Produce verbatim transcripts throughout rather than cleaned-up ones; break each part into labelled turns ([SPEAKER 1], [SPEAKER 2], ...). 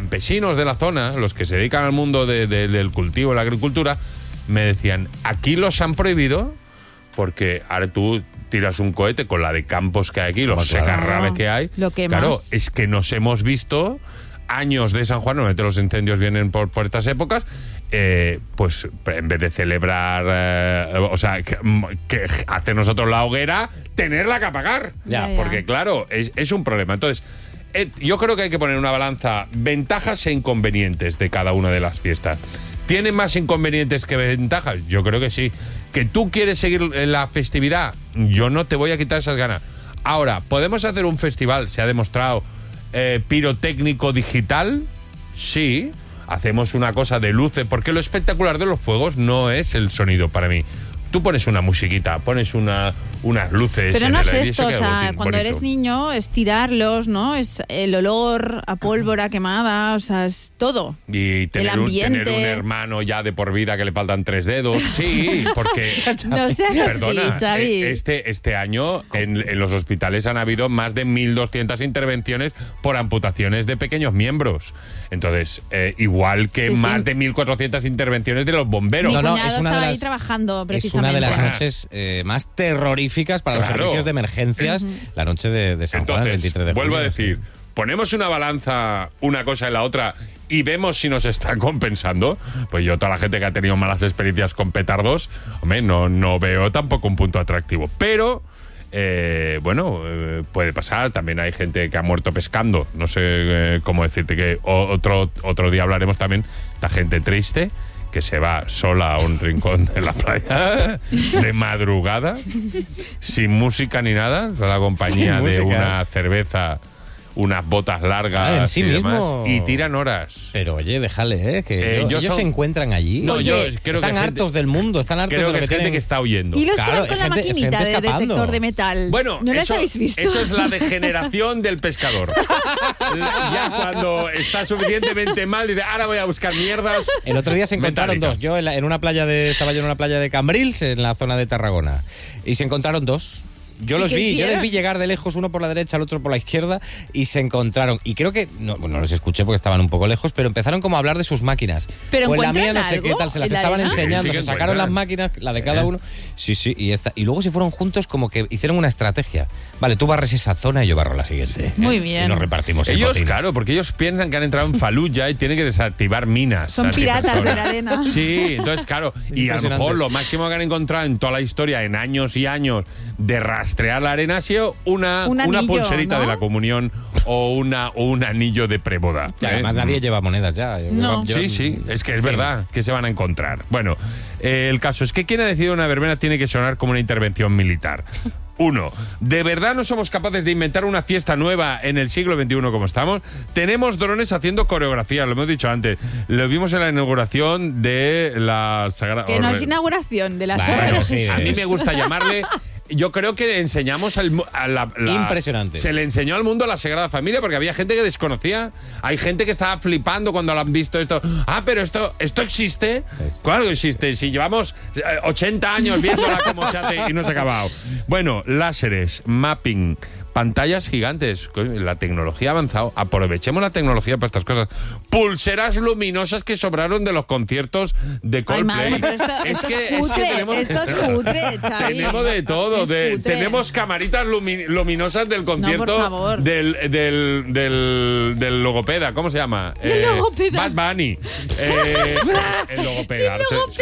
[SPEAKER 1] campesinos de la zona, los que se dedican al mundo de, de, del cultivo, la agricultura, me decían, aquí los han prohibido porque ahora tú tiras un cohete con la de campos que hay aquí, los
[SPEAKER 2] claro.
[SPEAKER 1] secarrales que hay.
[SPEAKER 3] Lo quemas.
[SPEAKER 1] Claro, es que nos hemos visto años de San Juan, normalmente los incendios vienen por, por estas épocas, eh, pues en vez de celebrar, eh, o sea, que, que hacer nosotros la hoguera, tenerla que apagar.
[SPEAKER 3] Ya, ya.
[SPEAKER 1] Porque claro, es, es un problema. Entonces, eh, yo creo que hay que poner una balanza, ventajas e inconvenientes de cada una de las fiestas. ¿Tiene más inconvenientes que ventajas? Yo creo que sí. ¿Que tú quieres seguir la festividad? Yo no te voy a quitar esas ganas. Ahora, ¿podemos hacer un festival? Se ha demostrado eh, pirotécnico digital. Sí. Hacemos una cosa de luces, porque lo espectacular de los fuegos no es el sonido para mí. Tú pones una musiquita, pones una, unas luces.
[SPEAKER 3] Pero
[SPEAKER 1] en
[SPEAKER 3] no
[SPEAKER 1] el
[SPEAKER 3] es
[SPEAKER 1] aire y
[SPEAKER 3] esto,
[SPEAKER 1] se
[SPEAKER 3] o
[SPEAKER 1] queda
[SPEAKER 3] sea,
[SPEAKER 1] bonito.
[SPEAKER 3] cuando eres niño es tirarlos, ¿no? Es el olor a pólvora quemada, o sea, es todo.
[SPEAKER 1] Y tener,
[SPEAKER 3] el
[SPEAKER 1] un,
[SPEAKER 3] ambiente.
[SPEAKER 1] tener un hermano ya de por vida que le faltan tres dedos. Sí, porque...
[SPEAKER 3] No seas así,
[SPEAKER 1] Perdona,
[SPEAKER 3] Xavi.
[SPEAKER 1] eh, este, este año en, en los hospitales han habido más de mil doscientas intervenciones por amputaciones de pequeños miembros. Entonces, eh, igual que
[SPEAKER 3] Sí, sí.
[SPEAKER 1] más de mil cuatrocientas intervenciones de los bomberos.
[SPEAKER 3] Mi
[SPEAKER 2] No, no,
[SPEAKER 3] cuñado
[SPEAKER 2] es una de
[SPEAKER 3] estaba
[SPEAKER 2] las-
[SPEAKER 3] ahí trabajando,
[SPEAKER 2] Es
[SPEAKER 3] precisamente.
[SPEAKER 2] una de las
[SPEAKER 1] Bueno.
[SPEAKER 2] noches eh, más terroríficas para
[SPEAKER 1] Claro.
[SPEAKER 2] los servicios de emergencias, la noche de, de San Juan, el
[SPEAKER 1] Entonces,
[SPEAKER 2] veintitrés de julio.
[SPEAKER 1] vuelvo a decir, ponemos una balanza, una cosa en la otra, y vemos si nos está compensando. Pues yo, toda la gente que ha tenido malas experiencias con petardos, hombre, no, no veo tampoco un punto atractivo. Pero, eh, bueno, eh, puede pasar. También hay gente que ha muerto pescando. No sé eh, cómo decirte, que o- otro, otro día hablaremos también de gente triste que se va sola a un rincón de la playa de madrugada, sin música ni nada, con la compañía
[SPEAKER 2] Sin
[SPEAKER 1] de
[SPEAKER 2] música.
[SPEAKER 1] una cerveza, unas botas largas
[SPEAKER 2] Ah, en sí
[SPEAKER 1] y demás,
[SPEAKER 2] mismo.
[SPEAKER 1] y tiran horas.
[SPEAKER 2] Pero oye, déjale, ¿eh? Que
[SPEAKER 1] Eh,
[SPEAKER 2] ellos,
[SPEAKER 1] yo
[SPEAKER 2] ellos
[SPEAKER 1] son-
[SPEAKER 2] se encuentran allí.
[SPEAKER 1] No,
[SPEAKER 3] Oye,
[SPEAKER 1] yo creo
[SPEAKER 2] están
[SPEAKER 1] que
[SPEAKER 2] hartos
[SPEAKER 1] gente,
[SPEAKER 2] del mundo, están hartos
[SPEAKER 1] creo
[SPEAKER 2] de lo
[SPEAKER 1] que
[SPEAKER 2] que,
[SPEAKER 1] es gente
[SPEAKER 2] tienen.
[SPEAKER 1] que está huyendo.
[SPEAKER 3] Y los
[SPEAKER 2] Claro,
[SPEAKER 3] que van con
[SPEAKER 2] es
[SPEAKER 3] la
[SPEAKER 2] gente- es
[SPEAKER 3] maquinita
[SPEAKER 2] gente
[SPEAKER 3] de
[SPEAKER 2] escapando.
[SPEAKER 3] detector de metal.
[SPEAKER 1] Bueno,
[SPEAKER 3] ¿No las
[SPEAKER 1] eso,
[SPEAKER 3] habéis visto?
[SPEAKER 1] eso es la degeneración del pescador. La- ya cuando está suficientemente mal, dice, ahora voy a buscar mierdas.
[SPEAKER 2] El otro día se encontraron
[SPEAKER 1] metálicas.
[SPEAKER 2] dos. Yo en, la- en una playa de estaba yo en una playa de Cambrils, en la zona de Tarragona, y se encontraron dos. Yo
[SPEAKER 3] ¿Y
[SPEAKER 2] los
[SPEAKER 3] qué
[SPEAKER 2] vi, yo
[SPEAKER 3] hicieron?
[SPEAKER 2] les vi llegar de lejos, uno por la derecha, el otro por la izquierda, y se encontraron. Y creo que, no, bueno, no los escuché porque estaban un poco lejos, pero empezaron como a hablar de sus máquinas.
[SPEAKER 3] ¿Pero
[SPEAKER 2] pues la
[SPEAKER 3] encuentran
[SPEAKER 2] mía no sé qué
[SPEAKER 3] algo
[SPEAKER 2] tal, se las
[SPEAKER 3] en la
[SPEAKER 2] estaban
[SPEAKER 3] arena?
[SPEAKER 2] enseñando,
[SPEAKER 1] Sí, sí que
[SPEAKER 2] se sacaron
[SPEAKER 1] encuentran.
[SPEAKER 2] las máquinas, la de cada
[SPEAKER 1] Eh.
[SPEAKER 2] uno. Sí, sí, y esta. Y luego se fueron juntos como que hicieron una estrategia. Vale, tú barres esa zona y yo barro la siguiente.
[SPEAKER 3] Muy
[SPEAKER 2] ¿eh?
[SPEAKER 3] bien.
[SPEAKER 2] Y nos repartimos el
[SPEAKER 1] Ellos,
[SPEAKER 2] botín.
[SPEAKER 1] claro, porque ellos piensan que han entrado en Fallujah y tienen que desactivar minas.
[SPEAKER 3] Son piratas
[SPEAKER 1] antipersona.
[SPEAKER 3] de la arena.
[SPEAKER 1] Sí, entonces, claro, y a lo
[SPEAKER 2] Impresionante.
[SPEAKER 1] mejor lo máximo que han encontrado en toda la historia, en años y años de rastrear la arena, ha sido una,
[SPEAKER 3] Un
[SPEAKER 1] una
[SPEAKER 3] anillo,
[SPEAKER 1] pulserita
[SPEAKER 3] ¿no?
[SPEAKER 1] de la comunión o, una, o un anillo de preboda.
[SPEAKER 2] Y además
[SPEAKER 1] ¿eh?
[SPEAKER 2] nadie lleva monedas ya.
[SPEAKER 3] No.
[SPEAKER 2] Llevan-
[SPEAKER 1] Sí,
[SPEAKER 2] llevan-
[SPEAKER 1] sí, es que es
[SPEAKER 2] en fin.
[SPEAKER 1] verdad que se van a encontrar. Bueno, eh, el caso es que quien ha decidido una verbena tiene que sonar como una intervención militar. Uno, ¿de verdad no somos capaces de inventar una fiesta nueva en el siglo veintiuno como estamos? Tenemos drones haciendo coreografía, lo hemos dicho antes. Lo vimos en la inauguración de la Sagrada...
[SPEAKER 3] Que no
[SPEAKER 1] Orbe-
[SPEAKER 3] es inauguración de la
[SPEAKER 2] Bueno,
[SPEAKER 3] torre.
[SPEAKER 2] sí,
[SPEAKER 1] A mí
[SPEAKER 2] es-
[SPEAKER 1] me gusta llamarle... Yo creo que enseñamos al, mu- a la, la-
[SPEAKER 2] Impresionante.
[SPEAKER 1] Se le enseñó al mundo la Sagrada Familia porque había gente que desconocía. Hay gente que estaba flipando cuando lo han visto esto. Ah, pero esto, esto existe.
[SPEAKER 2] Sí, sí.
[SPEAKER 1] Claro que existe. Si llevamos eh, ochenta años viéndola como se hace y no se ha acabado. Bueno, láseres, mapping, pantallas gigantes. Coño, la tecnología ha avanzado. Aprovechemos la tecnología para estas cosas. Pulseras luminosas que sobraron de los conciertos de
[SPEAKER 3] Ay,
[SPEAKER 1] Coldplay.
[SPEAKER 3] madre, pero esto,
[SPEAKER 1] es
[SPEAKER 3] esto
[SPEAKER 1] que,
[SPEAKER 3] es
[SPEAKER 1] es que
[SPEAKER 3] cutre,
[SPEAKER 1] tenemos,
[SPEAKER 3] esto es cutre, Xavi.
[SPEAKER 1] tenemos de todo.
[SPEAKER 3] Es
[SPEAKER 1] de-
[SPEAKER 3] cutre.
[SPEAKER 1] tenemos camaritas lumi- luminosas del concierto
[SPEAKER 3] por favor.
[SPEAKER 1] del, del, del, del logopeda. ¿Cómo se llama?
[SPEAKER 3] Del logopeda.
[SPEAKER 1] Bad Bunny. Eh, el logopeda.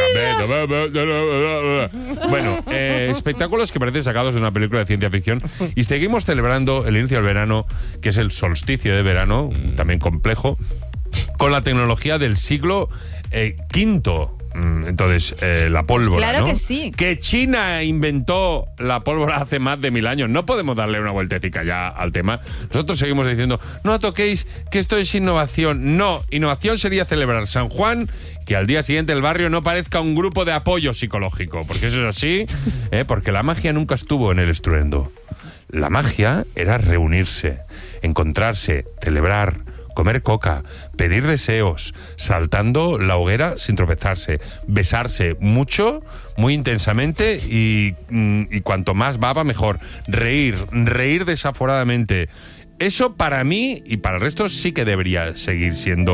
[SPEAKER 1] Bueno, eh, espectáculos que parecen sacados de una película de ciencia ficción. Y seguimos celebrando el inicio del verano, que es el solsticio de verano, también complejo, con la tecnología del siglo eh, quinto. Mm, Entonces, eh, la pólvora.
[SPEAKER 3] Claro
[SPEAKER 1] ¿no?
[SPEAKER 3] que sí.
[SPEAKER 1] Que China inventó la pólvora hace más de mil años. No podemos darle una vueltecita ya al tema. Nosotros seguimos diciendo, no toquéis que esto es innovación. No, innovación sería celebrar San Juan, que al día siguiente el barrio no parezca un grupo de apoyo psicológico. Porque eso es así, ¿eh? Porque la magia nunca estuvo en el estruendo. La magia era reunirse, encontrarse, celebrar, comer coca, pedir deseos, saltando la hoguera sin tropezarse, besarse mucho, muy intensamente y, mm, y cuanto más baba mejor. Reír, reír desaforadamente. Eso para mí y para el resto sí que debería seguir siendo